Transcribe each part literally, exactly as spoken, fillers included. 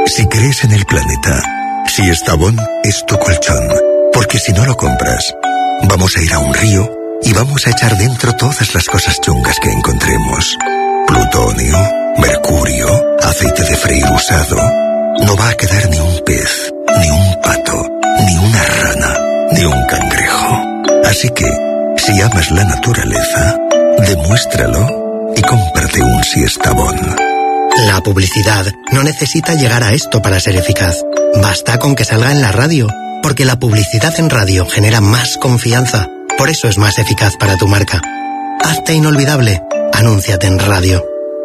Si crees en el planeta, Siestabón es tu colchón. Porque si no lo compras, vamos a ir a un río y vamos a echar dentro todas las cosas chungas que encontremos. Plutonio, mercurio, aceite de freír usado. No va a quedar ni un pez, ni un pato, ni una rana, ni un cangrejo. Así que, si amas la naturaleza, demuéstralo y cómprate un Siestabón. La publicidad no necesita llegar a esto para ser eficaz. Basta con que salga en la radio, porque la publicidad en radio genera más confianza. Por eso es más eficaz para tu marca. Hazte inolvidable. Anúnciate en radio.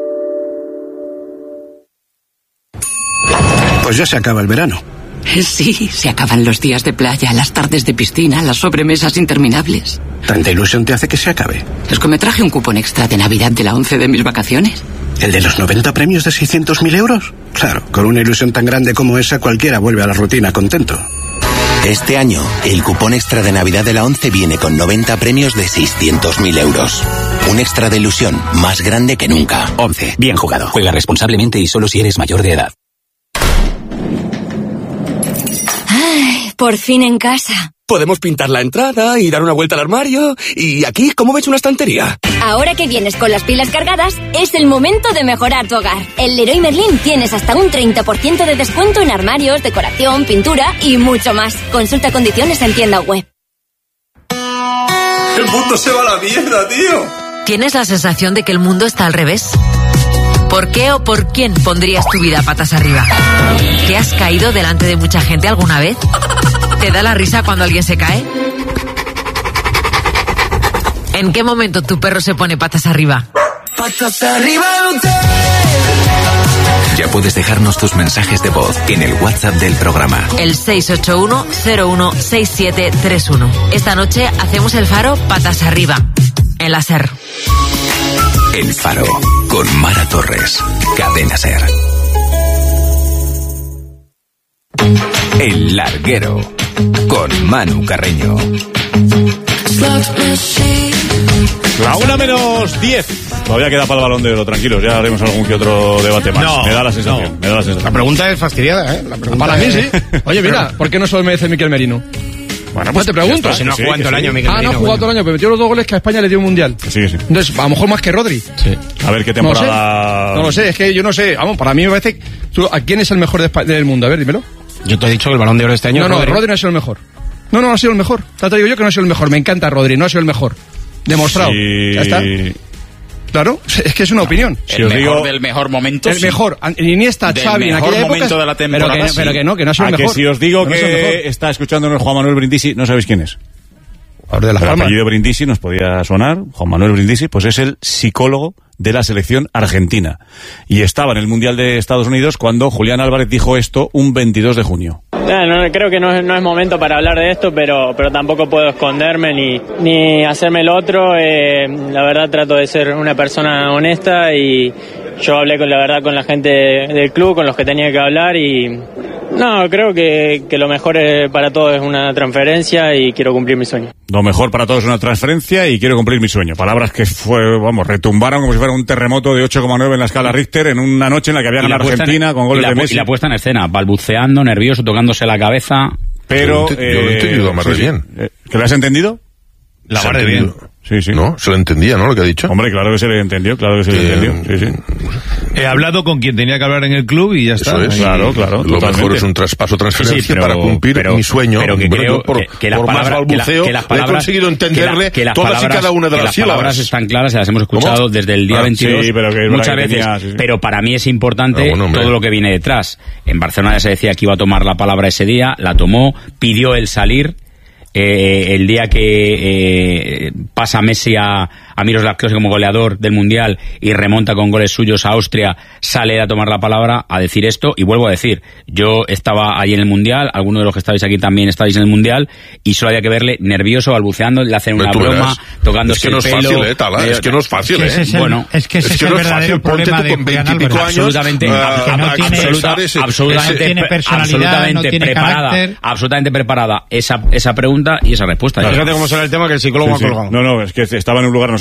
Pues ya se acaba el verano. Sí, se acaban los días de playa, las tardes de piscina, las sobremesas interminables. ¿Tanta ilusión te hace que se acabe? Es que me traje un cupón extra de Navidad de la once de mis vacaciones. ¿El de los noventa premios de seiscientos mil euros? Claro, con una ilusión tan grande como esa, cualquiera vuelve a la rutina contento. Este año, el cupón extra de Navidad de la once viene con noventa premios de seiscientos mil euros. Un extra de ilusión más grande que nunca. once. Bien jugado. Juega responsablemente y solo si eres mayor de edad. Ay, por fin en casa. Podemos pintar la entrada y dar una vuelta al armario. Y aquí, ¿cómo ves una estantería? Ahora que vienes con las pilas cargadas, es el momento de mejorar tu hogar. En Leroy Merlin tienes hasta un treinta por ciento de descuento en armarios, decoración, pintura y mucho más. Consulta condiciones en tienda web. ¡El mundo se va a la mierda, tío! ¿Tienes la sensación de que el mundo está al revés? ¿Por qué o por quién pondrías tu vida patas arriba? ¿Te has caído delante de mucha gente alguna vez? ¿Te da la risa cuando alguien se cae? ¿En qué momento tu perro se pone patas arriba? Patas arriba usted. Ya puedes dejarnos tus mensajes de voz en el WhatsApp del programa. El seis ocho uno cero uno seis siete tres uno. Esta noche hacemos el Faro patas arriba. En la SER. El Faro, con Mara Torres. Cadena SER. El Larguero, con Manu Carreño. La una menos diez. Todavía queda para el Balón de Oro, tranquilos, ya haremos algún que otro debate más. No, me da la sensación, no. me da la sensación. La pregunta es fastidiada, ¿eh? La pregunta para es... mí sí. Oye, mira, ¿por qué no solo me dice Miquel Merino? Bueno, pues te pregunto. Si no ha sí, jugado todo el sí. año, Miquel Ah, Merino. no ha jugado todo el año, pero metió los dos goles que a España le dio un mundial. Sí, sí. Entonces, a lo mejor más que Rodri. Sí. A ver qué temporada. No lo sé, no lo sé, es que yo no sé. Vamos, para mí me parece. ¿Tú, ¿A quién es el mejor de Espa- del mundo? A ver, dímelo. Yo te he dicho que el Balón de Oro este año. No, no, Rodri. Rodri no ha sido el mejor. No, no, no ha sido el mejor. Ya te digo yo que no ha sido el mejor. Me encanta Rodri, no ha sido el mejor. Demostrado. Sí. Ya está. Claro, es que es una opinión. El os mejor digo- del mejor momento. El sí. mejor. Iniesta, Del Xavi, en mejor aquella época. momento de la temporada, pero, que, sí. pero que no, que no ha sido A el que mejor. si os digo No ha sido el que mejor. está escuchándonos Juan Manuel Brindisi, no sabéis quién es. Ahora de la El fama. apellido Brindisi nos podía sonar. Juan Manuel Brindisi, pues es el psicólogo de la selección argentina. Y estaba en el Mundial de Estados Unidos cuando Julián Álvarez dijo esto un veintidós de junio. No, no, creo que no es, no es momento para hablar de esto, pero, pero tampoco puedo esconderme ni, ni hacerme el otro. Eh, la verdad trato de ser una persona honesta y yo hablé con la verdad con la gente del club, con los que tenía que hablar y no, creo que, que lo mejor es, para todos es una transferencia y quiero cumplir mi sueño. Lo mejor para todos es una transferencia y quiero cumplir mi sueño. Palabras que fue, vamos, retumbaron como si fuera un terremoto de ocho coma nueve en la escala Richter en una noche en la que había Y la ganado puesta en- Argentina con goles y la, de pu- Messi. y la puesta en escena, balbuceando, nervioso, tocándose la cabeza. Pero, Yo lo he ent- yo lo he entendido más de bien. Eh, ¿Que lo has entendido? La Se mar ha de bien. entendido. Sí, sí. No, se lo entendía, ¿no? Lo que ha dicho. Hombre, claro que se le entendió, claro que se le Eh, entendió. Sí, sí. He hablado con quien tenía que hablar en el club y ya está. Eso es. Claro, claro, Lo totalmente. mejor es un traspaso, transferencia Sí, sí, pero- para cumplir pero- mi sueño. pero que Bueno, creo yo por, que- que las por más palabras- que la- balbuceo que las le he palabras- conseguido entenderle que la- que las todas y palabras- cada una de que las las palabras sílabas. están claras, se las hemos escuchado ¿Cómo? desde el día Ah, veintidós sí, pero que es muchas verdad que veces, tenía- sí, sí. pero para mí es importante Ah, bueno, hombre. todo lo que viene detrás. En Barcelona ya se decía que iba a tomar la palabra ese día, la tomó, pidió el salir. Eh, el día que eh, pasa Messi a, a Miroslav Klose como goleador del Mundial y remonta con goles suyos a Austria, sale a tomar la palabra a decir esto. Y vuelvo a decir, yo estaba ahí en el Mundial, algunos de los que estabais aquí también estabais en el Mundial, y solo había que verle nervioso, balbuceando, le hacen una Tú broma, verás. tocándose Es que no es el pelo. fácil, eh, Tala, medio- es que no es fácil, Es que eh. ese es el- Bueno, Es que ese Es es, que el no es verdadero fácil, ponte problema tú de con Julián veintipico Álvarez. años, absolutamente, eh, que no a- a tiene- expresar ese- absolutamente, ese- tiene personalidad, absolutamente no tiene preparada, carácter. absolutamente preparada esa, esa pregunta y esa respuesta. Fíjate cómo será el tema que el psicólogo Sí, ha sí. colgado. No, no, es que estaba en un lugar, no sabía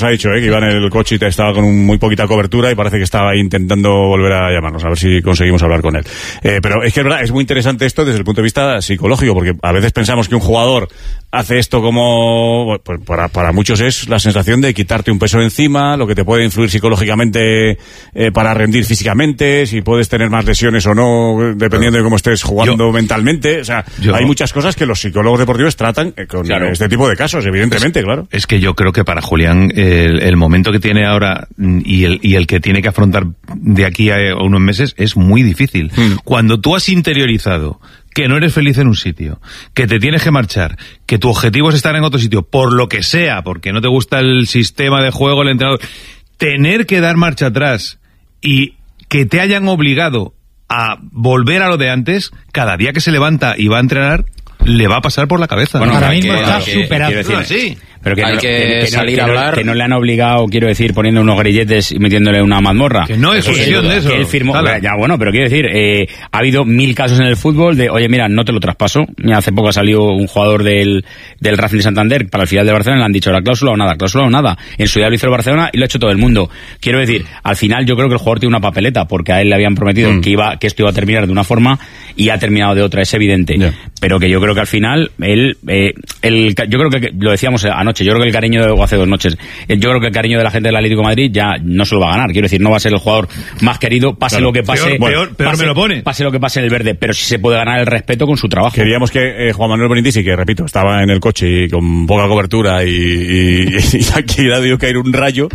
ha dicho, ¿eh? Que iba en el coche y estaba con un, muy poquita cobertura y parece que estaba ahí intentando volver a llamarnos, a ver si conseguimos hablar con él. Eh, pero es que es verdad, es muy interesante esto desde el punto de vista psicológico, porque a veces pensamos que un jugador hace esto como, pues para, para muchos es la sensación de quitarte un peso encima, lo que te puede influir psicológicamente eh, para rendir físicamente, si puedes tener más lesiones o no, dependiendo de cómo estés jugando yo, mentalmente. O sea, yo, hay muchas cosas que los psicólogos deportivos tratan con claro. este tipo de casos, evidentemente, es, claro. Es que yo creo que para Julián el, el momento que tiene ahora y el, y el que tiene que afrontar de aquí a unos meses es muy difícil. Hmm. Cuando tú has interiorizado que no eres feliz en un sitio, que te tienes que marchar, que tu objetivo es estar en otro sitio, por lo que sea, porque no te gusta el sistema de juego, el entrenador, tener que dar marcha atrás y que te hayan obligado a volver a lo de antes, cada día que se levanta y va a entrenar, le va a pasar por la cabeza. Bueno, ahora mismo está superado. Sí. Pero que, hay no, que, que, que salir no, a que hablar. No, que no le han obligado, quiero decir, poniendo unos grilletes y metiéndole una mazmorra. Que no es cuestión de eso. Que él firmó, vale. Ya bueno, pero quiero decir, eh, ha habido mil casos en el fútbol de, oye, mira, no te lo traspaso. Mira, hace poco ha salido un jugador del, del Racing de Santander para el final de Barcelona y le han dicho, la cláusula o nada, cláusula o nada. En su día lo hizo el Barcelona y lo ha hecho todo el mundo. Quiero decir, al final yo creo que el jugador tiene una papeleta, porque a él le habían prometido mm. que iba, que esto iba a terminar de una forma y ha terminado de otra, es evidente. Yeah. Pero que yo creo que al final, él, eh, el, yo creo que, lo decíamos anoche, yo creo que el cariño de, o hace dos noches, yo creo que el cariño de la gente del Atlético de Madrid ya no se lo va a ganar. Quiero decir, no va a ser el jugador más querido, pase claro, lo que pase. Peor, bueno, peor, peor pase, me lo pone. Pase lo que pase en el verde, pero sí se puede ganar el respeto con su trabajo. Queríamos que eh, Juan Manuel Brindisi, que repito, estaba en el coche y con poca cobertura y, y, y aquí le ha debido caer un rayo,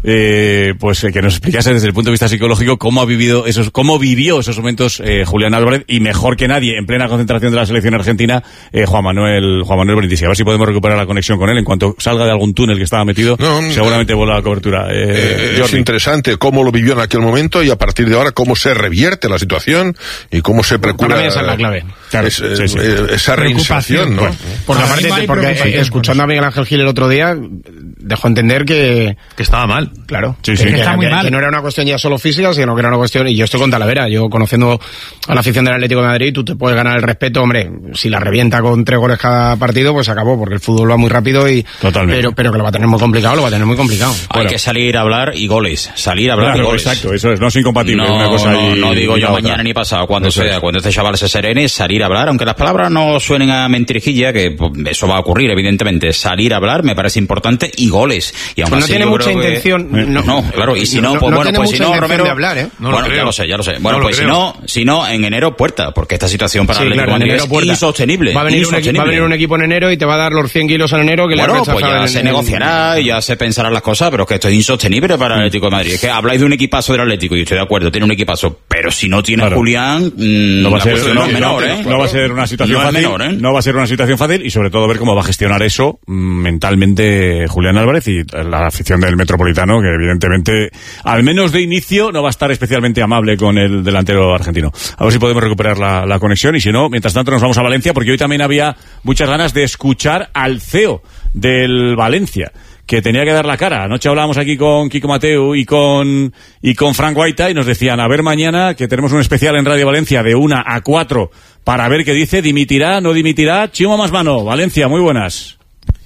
eh, pues eh, que nos explicase desde el punto de vista psicológico cómo ha vivido esos, cómo vivió esos momentos eh, Julián Álvarez, y mejor que nadie, en plena concentración de la selección argentina, eh, Juan Manuel Juan Manuel Brindisi. A ver si podemos recuperar la conexión con él en cuanto salga de algún túnel que estaba metido. No, seguramente vuelve a la cobertura. Eh, eh, es interesante cómo lo vivió en aquel momento y a partir de ahora cómo se revierte la situación y cómo se procura. Para mí esa es la clave. Claro, es, sí, sí. Eh, esa reinserción, ¿no? Pues, porque aparte, porque eh, escuchando a Miguel Ángel Gil el otro día, dejó entender que que estaba mal. Claro. Sí, sí. Que, Que, está que, muy mal. Que no era una cuestión ya solo física, sino que era una cuestión. Y yo estoy con Talavera. Yo conociendo a la afición del Atlético de Madrid, tú te puedes ganar el respeto, hombre. Si la revienta con tres goles cada partido, pues acabó, porque el fútbol va muy rápido y. Totalmente. Pero, pero que lo va a tener muy complicado, lo va a tener muy complicado. Hay bueno. que salir a hablar y goles. Salir a hablar claro, y goles. Exacto, eso es, no es incompatible. No, una cosa no, y, no digo y yo mañana otra. ni pasado, cuando eso sea, es. cuando este chaval se serene, salir a hablar, aunque las palabras no suenen a mentirijilla, que pues, eso va a ocurrir, evidentemente. Salir a hablar me parece importante y goles. Y aún pues no así, tiene yo mucha creo que... intención. No, no, claro, y si no, no pues no bueno, pues si no, Romero. De hablar, ¿eh? No bueno, ya lo sé, ya lo sé. Bueno, no pues si no, si no, en enero puerta, porque esta situación para sí, el Atlético claro, de Madrid es puerta. insostenible. Va a, venir insostenible. Un, va a venir un equipo en enero y te va a dar los cien kilos en enero que bueno, le pues ya en, se en, negociará y ya se pensarán las cosas, pero es que esto es insostenible para el Atlético de Madrid. Es que habláis de un equipazo del Atlético y estoy de acuerdo, tiene un equipazo, pero si no tiene claro. Julián, mmm, no va a ser, no, no, es menor, no, ¿eh? no va a ser una situación no fácil, menor, ¿eh? no va a ser una situación fácil y sobre todo ver cómo va a gestionar eso mmm, mentalmente Julián Álvarez y la afición del Metropolitano, que evidentemente, al menos de inicio, no va a estar especialmente amable con el delantero argentino. A ver si podemos recuperar la, la conexión y si no, mientras tanto nos vamos a Valencia, porque hoy también había muchas ganas de escuchar al C E O del Valencia, que tenía que dar la cara. Anoche hablábamos aquí con Kiko Mateu y con y con Frank Guaita y nos decían, a ver mañana, que tenemos un especial en Radio Valencia de una a cuatro para ver qué dice, dimitirá, no dimitirá. Chimo más mano, Valencia, muy buenas.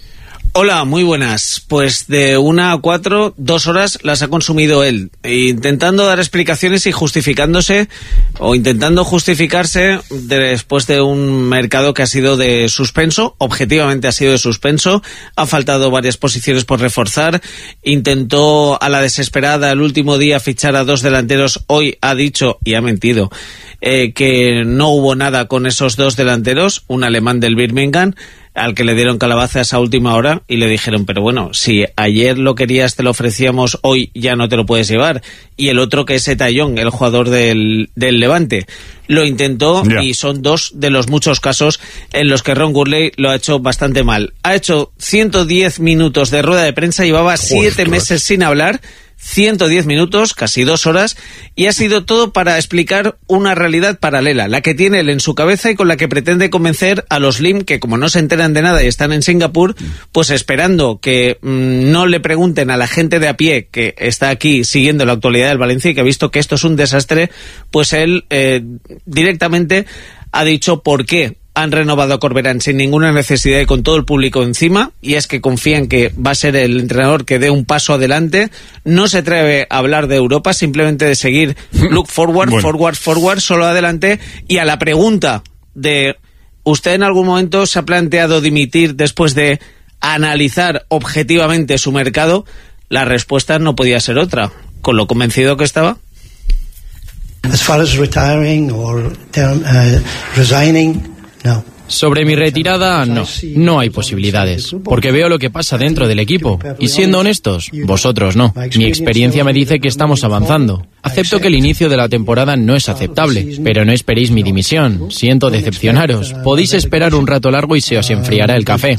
Hola, muy buenas. Pues de una a cuatro, dos horas las ha consumido él, intentando dar explicaciones y justificándose, o intentando justificarse después de un mercado que ha sido de suspenso, objetivamente ha sido de suspenso, ha faltado varias posiciones por reforzar, intentó a la desesperada el último día fichar a dos delanteros, hoy ha dicho, y ha mentido, eh, que no hubo nada con esos dos delanteros, un alemán del Birmingham, al que le dieron calabazas a última hora y le dijeron, pero bueno, si ayer lo querías, te lo ofrecíamos, hoy ya no te lo puedes llevar. Y el otro, que es Etayón, el jugador del, del Levante, lo intentó yeah. y son dos de los muchos casos en los que Ron Gurley lo ha hecho bastante mal. Ha hecho ciento diez minutos de rueda de prensa, llevaba siete meses sin hablar, ciento diez minutos, casi dos horas, y ha sido todo para explicar una realidad paralela, la que tiene él en su cabeza y con la que pretende convencer a los Lim, que como no se enteran de nada y están en Singapur, pues esperando que mmm, no le pregunten a la gente de a pie que está aquí siguiendo la actualidad del Valencia y que ha visto que esto es un desastre, pues él eh, directamente ha dicho por qué han renovado a Corberán sin ninguna necesidad y con todo el público encima, y es que confían que va a ser el entrenador que dé un paso adelante. No se atreve a hablar de Europa, simplemente de seguir look forward, bueno. forward, forward, solo adelante. Y a la pregunta de ¿usted en algún momento se ha planteado dimitir después de analizar objetivamente su mercado? La respuesta no podía ser otra, con lo convencido que estaba. As far as retiring or uh, resigning, no. Sobre mi retirada, no. No hay posibilidades. Porque veo lo que pasa dentro del equipo. Y siendo honestos, vosotros no. Mi experiencia me dice que estamos avanzando. Acepto que el inicio de la temporada no es aceptable, pero no esperéis mi dimisión. Siento decepcionaros. Podéis esperar un rato largo y se os enfriará el café.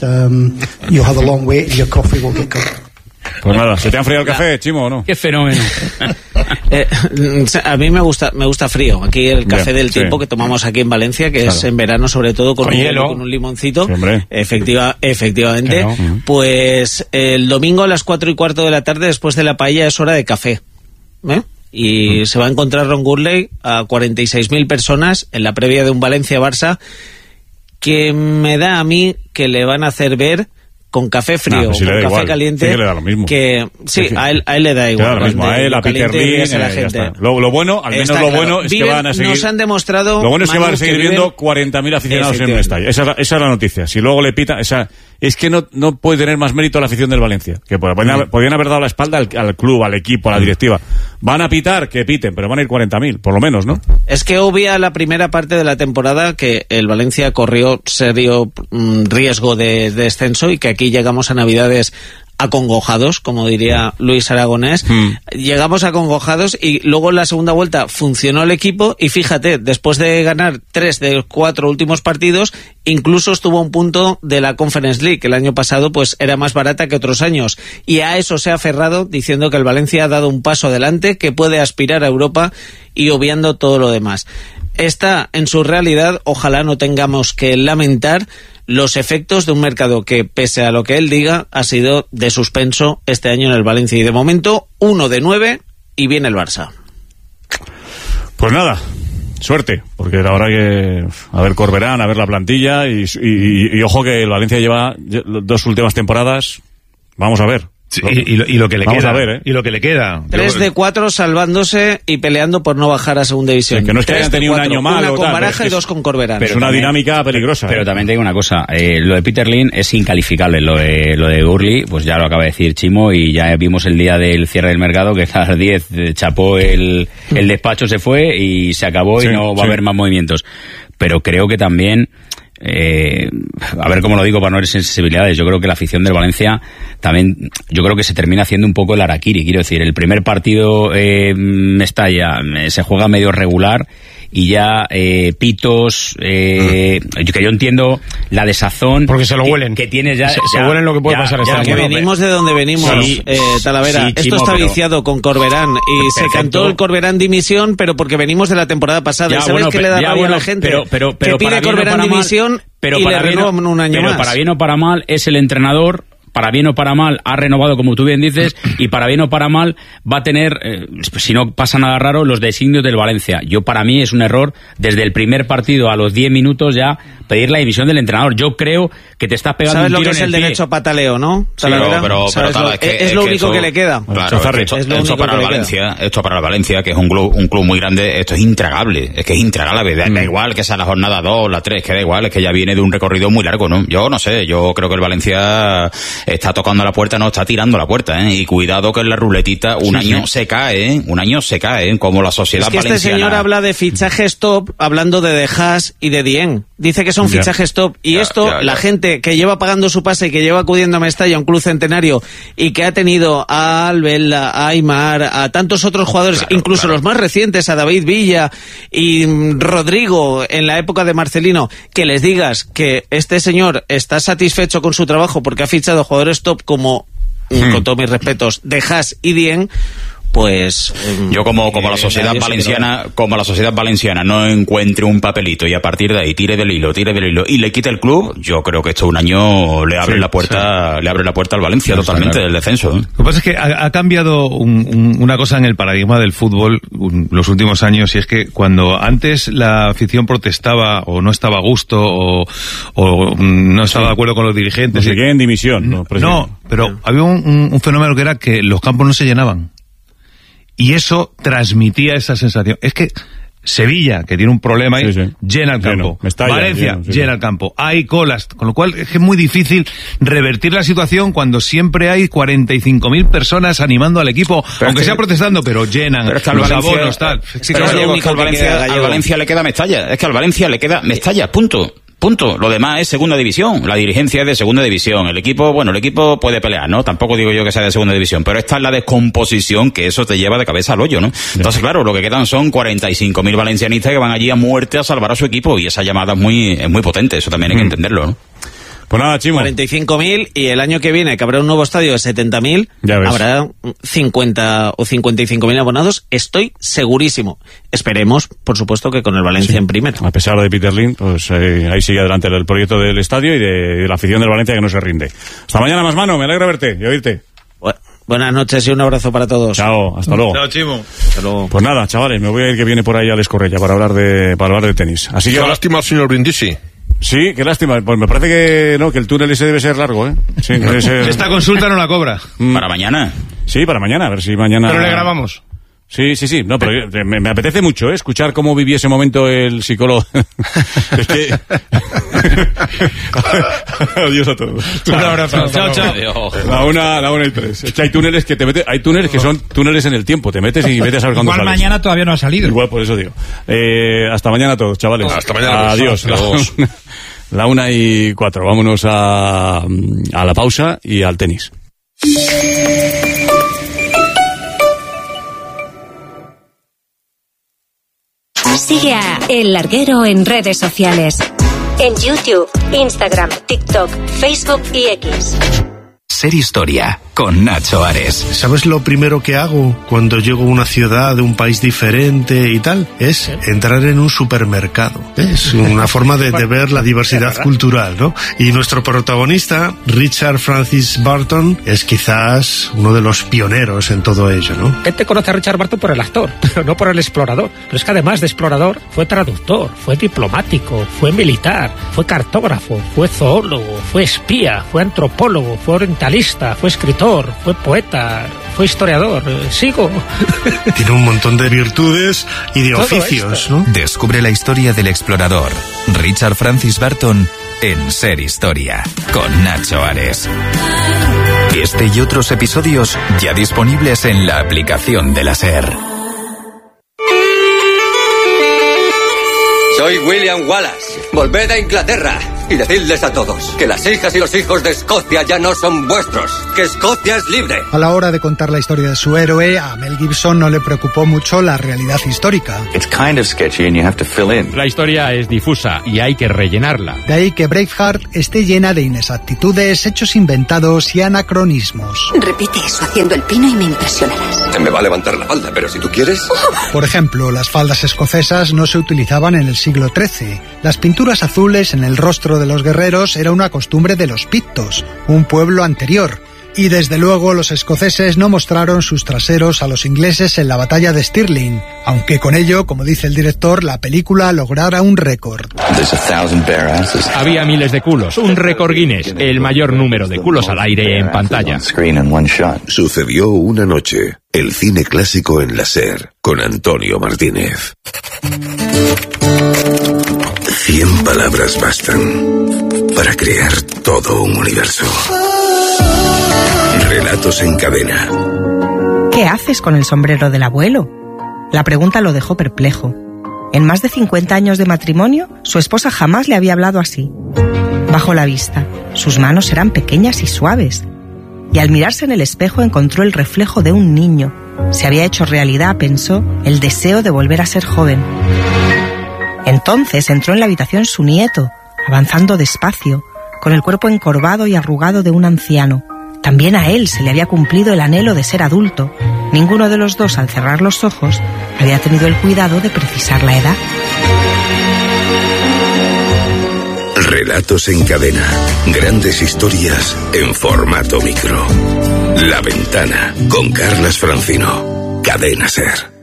Pues nada, ¿se te ha enfriado el café, Chimo, o no? Qué fenómeno. eh, a mí me gusta me gusta frío. Aquí el café Bien, del tiempo sí. que tomamos aquí en Valencia, que claro. es en verano sobre todo con, con, un, con un limoncito. Sí, Efectiva, efectivamente. No. Pues el domingo a las cuatro y cuarto de la tarde, después de la paella, es hora de café. ¿Eh? Y mm. se va a encontrar Ron Gurley a cuarenta y seis mil personas en la previa de un Valencia-Barça, que me da a mí que le van a hacer ver con café frío, nah, pues si con café igual. caliente, sí que le da lo mismo. Que, sí, sí. A, él, a él le da igual. Le da lo mismo, a él, a Peter Lee, a la gente. Lo, lo bueno, al menos Está lo claro. bueno es Viven, que van a seguir... Nos han demostrado... Lo bueno es que van a seguir viven, viendo cuarenta mil aficionados en un estadio. Esa, esa es la noticia. Si luego le pita... Esa, es que no, no puede tener más mérito la afición del Valencia. Que podrían, podrían haber dado la espalda al, al club, al equipo, a la directiva. Van a pitar, que piten, pero van a ir cuarenta mil, por lo menos, ¿no? Es que obvia la primera parte de la temporada que el Valencia corrió serio mmm, riesgo de, de descenso y que aquí llegamos a Navidades acongojados, como diría Luis Aragonés. Mm. Llegamos acongojados y luego en la segunda vuelta funcionó el equipo y fíjate, después de ganar tres de los cuatro últimos partidos, incluso estuvo a un punto de la Conference League, que el año pasado pues era más barata que otros años, y a eso se ha aferrado diciendo que el Valencia ha dado un paso adelante, que puede aspirar a Europa y obviando todo lo demás. Está en su realidad, ojalá no tengamos que lamentar los efectos de un mercado que, pese a lo que él diga, ha sido de suspenso este año en el Valencia. Y de momento, uno de nueve y viene el Barça. Pues nada, suerte, porque la verdad que a ver Corberán, a ver la plantilla y, y, y, y ojo que el Valencia lleva dos últimas temporadas, vamos a ver. Sí, y, y, lo, y lo que le Vamos queda. a ver, ¿eh? Y lo que le queda. Tres de cuatro salvándose y peleando por no bajar a segunda división. Sí, que no es que hayan tenido un año malo. Una con tal, Baraja y es, dos con Corberán. Pero es una también, dinámica peligrosa. Pero ¿eh? también te digo una cosa. Eh, lo de Peter Lim es incalificable. Lo de, lo de Gurley, pues ya lo acaba de decir Chimo y ya vimos el día del cierre del mercado que a las diez chapó el, el despacho, se fue y se acabó sí, y no va sí. a haber más movimientos. Pero creo que también... Eh, a ver cómo lo digo para no herir sensibilidades. Yo creo que la afición del Valencia también, yo creo que se termina haciendo un poco el harakiri. Quiero decir, el primer partido eh, Mestalla se juega medio regular y ya eh, pitos, eh, mm. que yo entiendo la desazón porque se lo huelen que, que tienes ya, se, ya se huelen lo que puede ya, pasar ya, este que año. venimos de donde venimos, sí, eh, Talavera. Sí, Chimo, esto está pero, viciado con Corberán y perfecto. Se cantó el Corberán dimisión, pero porque venimos de la temporada pasada. Ya, ¿Y sabes bueno, qué le da ya, rabia bueno, a la gente? Pero, pero, pero que pide Corberán dimisión pero y para le renovan un año pero más. Para bien o para mal es el entrenador. Para bien o para mal, ha renovado, como tú bien dices, y para bien o para mal va a tener, eh, si no pasa nada raro, los designios del Valencia. Yo, para mí, es un error, desde el primer partido a los diez minutos ya, pedir la dimisión del entrenador. Yo creo que te estás pegando un tiro en el pie. ¿Sabes lo que es el derecho a pataleo, no? Sí, pero, pero, pero claro, lo, es, que, es, es lo que único eso, que le queda. Claro, es que esto, es lo esto para el Valencia, queda. esto para el Valencia, que es un club, un club muy grande, esto es intragable. Es que es intragable. Da, mm. da igual que sea la jornada dos, la tres, que da igual, es que ya viene de un recorrido muy largo, ¿no? Yo no sé, yo creo que el Valencia está tocando la puerta, no está tirando la puerta, ¿eh? Y cuidado que en la ruletita un sí, año sí. se cae, ¿eh? Un año se cae, ¿eh? Como la sociedad es que valenciana. Este señor habla de fichajes top, hablando de De Haas y de Dieng. Dice que son ya. fichajes top. Y ya, esto, ya, ya. la gente que lleva pagando su pase y que lleva acudiendo a Mestalla, un club centenario, y que ha tenido a Albel, a Aymar, a tantos otros jugadores, claro, incluso claro. los más recientes, a David Villa y Rodrigo, en la época de Marcelino, que les digas que este señor está satisfecho con su trabajo porque ha fichado jugadores top como... Hmm. con todos mis respetos, de Haas y Dieng, pues... Yo como, como la sociedad valenciana, como la sociedad valenciana no encuentre un papelito y a partir de ahí tire del hilo, tire del hilo y le quite el club, yo creo que esto un año le abre Sí, la puerta, sí. le abre la puerta al Valencia Claro, totalmente claro. del descenso. ¿eh? Lo que pasa es que ha, ha cambiado un, un, una cosa en el paradigma del fútbol un, los últimos años, y es que cuando antes la afición protestaba o no estaba a gusto o, o no estaba Sí. de acuerdo con los dirigentes... No sé qué, en dimisión. No, No, pero había un, un, un fenómeno que era que los campos no se llenaban. Y eso transmitía esa sensación. Es que Sevilla, que tiene un problema ahí, Sí, sí. llena el campo. Lleno, Mestalla, Valencia, lleno, sí, llena sí. el campo. Hay colas. Con lo cual es que es muy difícil revertir la situación cuando siempre hay cuarenta y cinco mil personas animando al equipo, Pero aunque es que- sea protestando, pero llenan Pero es que al los Valencia, abonos, tal. Sí, pero Gallego, es que al Valencia, al Valencia le queda Mestalla. Es que al Valencia le queda Mestalla, punto. Punto. Lo demás es segunda división. La dirigencia es de segunda división. El equipo, bueno, el equipo puede pelear, ¿no? Tampoco digo yo que sea de segunda división, pero esta es la descomposición que eso te lleva de cabeza al hoyo, ¿no? Entonces, claro, lo que quedan son cuarenta y cinco mil valencianistas que van allí a muerte a salvar a su equipo y esa llamada es muy, es muy potente. Eso también hay que entenderlo, ¿no? Pues nada, Chimo. cuarenta y cinco mil y el año que viene, que habrá un nuevo estadio de setenta mil, Ya ves. habrá cincuenta o cincuenta y cinco mil abonados, estoy segurísimo. Esperemos, por supuesto, que con el Valencia Sí. en primera. A pesar de Peter Lim, pues eh, ahí sigue adelante el proyecto del estadio y de, de la afición del Valencia que no se rinde. Hasta mañana, más mano. Me alegra verte y oírte. Bu- Buenas noches y un abrazo para todos. Chao, hasta luego. Chao, Chimo. Hasta luego. Pues nada, chavales, me voy a ir que viene por ahí Alex Correia para hablar de, para hablar de tenis. Así que Qué ahora- lástima al señor Brindisi. Sí, qué lástima. Pues me parece que no, que el túnel ese debe ser largo, ¿eh? Sí, debe ser... Esta consulta no la cobra. Mm. Para mañana. Sí, para mañana, a ver si mañana... Pero le grabamos. Sí, sí, sí. No, pero yo- me, me apetece mucho, ¿eh? Escuchar cómo vivió ese momento el psicólogo. Es que... Adiós a todos. Un abrazo. Chao, chao. La una, la una y tres. Es que hay túneles que te metes, hay túneles que son túneles en el tiempo. Te metes y vete a saber cuándo Igual sales. mañana todavía no ha salido. Igual, por eso digo. Eh, hasta mañana a todos, chavales. Hasta mañana. Adiós. Adiós. La, la una y cuatro. Vámonos a, a la pausa y al tenis. Sigue a El Larguero en redes sociales. En YouTube, Instagram, TikTok, Facebook y X. Ser Historia, con Nacho Ares. ¿Sabes lo primero que hago cuando llego a una ciudad de un país diferente y tal? Es entrar en un supermercado. Es una forma de, de ver la diversidad cultural, ¿no? Y nuestro protagonista, Richard Francis Burton, es quizás uno de los pioneros en todo ello, ¿no? Gente conoce a Richard Burton por el actor, pero no por el explorador. Pero es que además de explorador, fue traductor, fue diplomático, fue militar, fue cartógrafo, fue zoólogo, fue espía, fue antropólogo, fue orientalista, fue escritor, fue poeta, fue historiador. Eh, Sigo. Tiene un montón de virtudes y de Todo oficios, ¿no? Descubre la historia del explorador, Richard Francis Burton, en Ser Historia, con Nacho Ares. Este y otros episodios ya disponibles en la aplicación de la SER. Soy William Wallace. Volved a Inglaterra y decidles a todos que las hijas y los hijos de Escocia ya no son vuestros, que Escocia es libre. A la hora de contar la historia de su héroe, a Mel Gibson no le preocupó mucho la realidad histórica. La historia es difusa y hay que rellenarla. De ahí que Braveheart esté llena de inexactitudes, hechos inventados y anacronismos. Repite eso haciendo el pino y me impresionarás. Se me va a levantar la falda, pero si tú quieres... Por ejemplo, las faldas escocesas no se utilizaban en el siglo trece. Las pinturas azules en el rostro de los guerreros era una costumbre de los pictos, un pueblo anterior. Y desde luego los escoceses no mostraron sus traseros a los ingleses en la batalla de Stirling, aunque con ello, como dice el director, la película lograra un récord. Había miles de culos, un récord Guinness, el mayor número de culos al aire en pantalla. Sucedió una noche, el cine clásico en la SER, con Antonio Martínez. Cien palabras bastan para crear todo un universo. Relatos en cadena. ¿Qué haces con el sombrero del abuelo? La pregunta lo dejó perplejo. En más de cincuenta años de matrimonio, su esposa jamás le había hablado así. Bajó la vista. Sus manos eran pequeñas y suaves. Y al mirarse en el espejo encontró el reflejo de un niño. Se había hecho realidad, pensó, el deseo de volver a ser joven. Entonces entró en la habitación su nieto, avanzando despacio, con el cuerpo encorvado y arrugado de un anciano. También a él se le había cumplido el anhelo de ser adulto. Ninguno de los dos, al cerrar los ojos, había tenido el cuidado de precisar la edad. Relatos en cadena. Grandes historias en formato micro. La Ventana con Carlas Francino. Cadena SER.